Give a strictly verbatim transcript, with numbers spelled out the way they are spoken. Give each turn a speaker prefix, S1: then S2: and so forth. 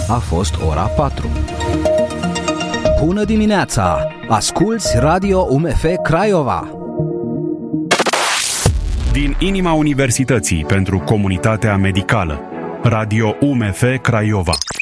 S1: a fost ora patru. Bună dimineața! Asculți Radio U M F Craiova!
S2: Din inima Universității pentru Comunitatea Medicală, Radio U M F Craiova.